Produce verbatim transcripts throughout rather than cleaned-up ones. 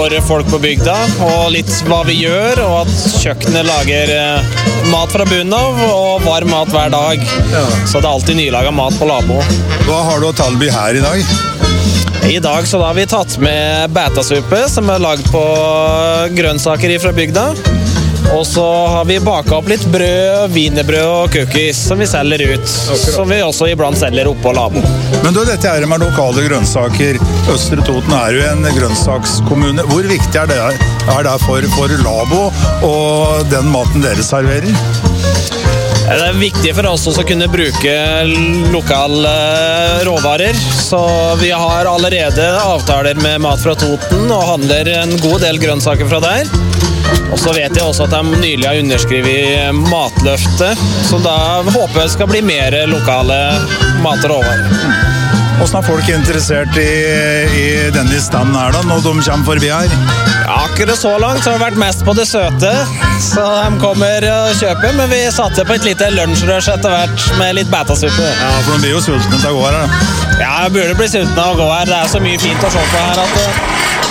For folk på bygda, og litt hva vi gjør, og at kjøkkenet lager eh, mat fra bunnen av, og varm mat hver dag. Ja. Så det er alltid nylaget mat på Labo. Hva har du å tilby her i dag? I dag så da har vi tatt med bætasuppe, som er lagd på grønnsaker fra bygda. Og så har vi baket opp litt brød, wienerbrød og cookies, som vi selger ut. Akkurat. Som vi også iblant selger oppe på Labo. Men du, dette er med lokale grønnsaker. Østre Toten er jo en grønnsakskommune. Hvor viktig er det, er det for, for Labo og den maten dere serverer? Det er viktig for oss også å kunne bruke lokale råvarer. Så vi har allerede avtaler med Mat fra Toten og handler en god del grønnsaker fra der. Og så vet jeg også at de nylig har underskrevet matløftet, så da håper jeg det skal bli mer lokale mat- og råvarer. Hvordan er folk interessert i, i denne standen her da, når de kommer forbi her? Ja, akkurat så langt så har det vært mest på det søte, så de kommer og kjøper, men vi satser på et lite lunsjrush etter hvert med litt bætasuppe. Ja, for de blir jo sultne til å gå her da. Ja, jeg burde bli sultne av å gå her, det er så mye fint å se på her at...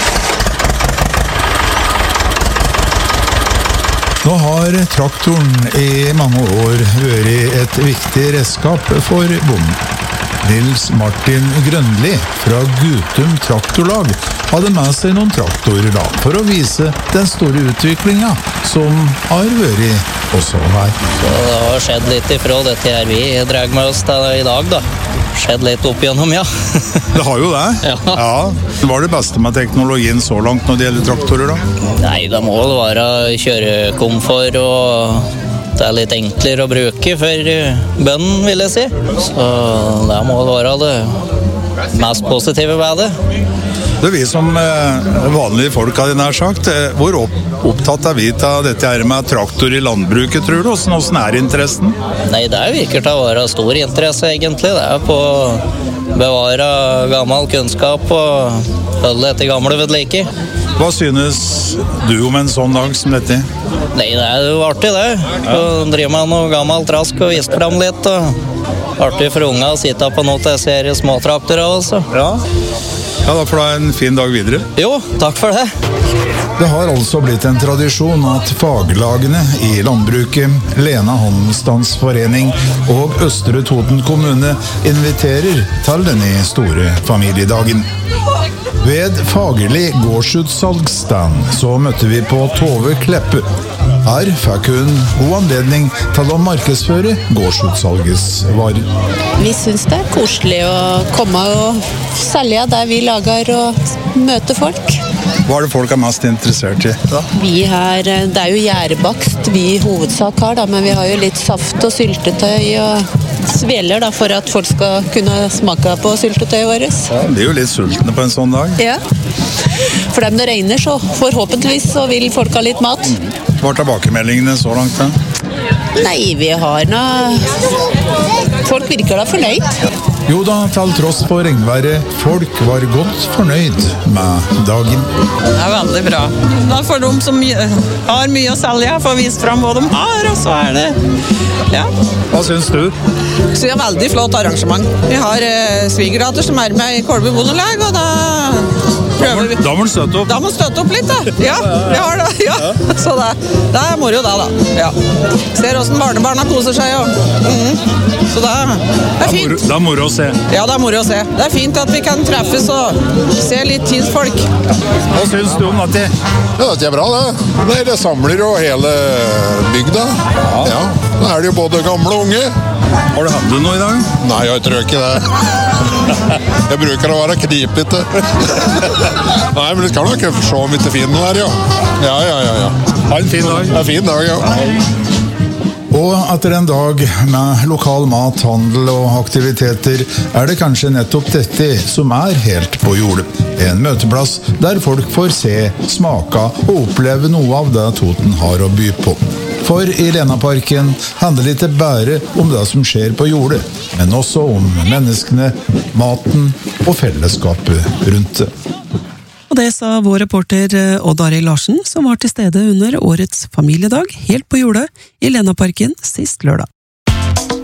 Nå har traktoren i mange år vært et viktig redskap for bonden. Nils Martin Grønli fra Gutum Traktorlag hadde med seg noen traktorer da, for å vise den store utviklingen som har vært også her. Så det har skjedd litt ifra dette her vi drar med oss til i dag da. Skjedd litt opp igjennom, ja. Det har jo det. Ja. Ja. Hva er det beste med teknologien så langt når det gjelder traktorer da? Nei, det må være kjørekomfort, og det er litt enklere å bruke for bønnen, vil jeg si. Så det må være det mest positive ved det. Det er vi som vanlige folk har nær sagt. Hvor opptatt er vi av dette her med traktor i landbruket, tror du? Hvordan er interessen? Nei, det virker til å være stor interesse, egentlig. Det er på å bevare gammel kunnskap og holde etter gamle vedlike. Hva synes du om en sånn dag som dette? Nei, det er jo artig det. Så driver man noe gammelt rask og visker fram litt, og artig for unga å sitte på noe til serie småtraktorer også. Ja. Ja, da får du ha en fin dag videre. Jo, takk for det. Det har altså blitt en tradisjon at faglagene i landbruket, Lena Handelsstandsforening og Østre Toten kommune inviterer til denne store familiedagen. Ved Fagerli gårdsutsalgsstand så møtte vi på Tove Kleppe. Her fikk hun god anledning til å markedsføre gårdsutsalgets varer. Vi synes det er koselig å komme og selge der vi lager og møte folk. Hva er det folk er mest interessert i? Da? Vi her, det er jo gjærbakst vi i hovedsak har, da, men vi har jo litt saft og syltetøy og sveler da, for at folk skal kunne smake på syltetøyet vårt. Ja, de er jo litt sultne på en sånn dag. Ja, for dem det regner så forhåpentligvis så vil folk ha litt mat. Hva er tilbakemeldingene så langt da? Nei, vi har noe... Folk virker da fornøyd. Jo da, til tross for regnværet, folk var godt fornøyd med dagen. Det er veldig bra. Da får de som har mye å selge, får vist frem hva de har, og så er det... Ja. Hva synes du? Så det er veldig flott arrangement. Vi har eh, svigerdatter som er med i Kolby bondelag, og da prøver vi... Da må du støtte opp. Da må du støtte opp litt, da. Ja, vi har det, ja. Så det, det er moro da, da. Ja. Ser hvordan barnebarna koser seg, og... Mm. Så det er, det er fint. Det er moro å se. Ja, det er moro å se. Det er fint at vi kan treffes og se litt tidsfolk. Hva synes du om dette? Ja, dette er bra, det. Nei, det samler jo hele bygda. Ja. Ja. Da er det jo både gamle og unge. Har du handlet noe i dag? Nei, jeg tror ikke det. Jeg bruker å være knipete. Nei, men det kan nok se om vi ikke finner noe her, ja. Ja, ja, ja, ja. Ha en fin dag. Ha en fin dag, ja. Og etter en dag med lokal mat, handel og aktiviteter er det kanskje nettopp dette som er helt på jordet. En møteplass der folk får se, smake og oppleve noe av det Toten har å by på. For i Lenaparken handler det ikke bare om det som skjer på jordet, men også om menneskene, maten og fellesskapet rundt det. Og det sa vår reporter Odd Arild Larsen, som var til stede under årets familiedag helt på jordet i Lenaparken sist lørdag.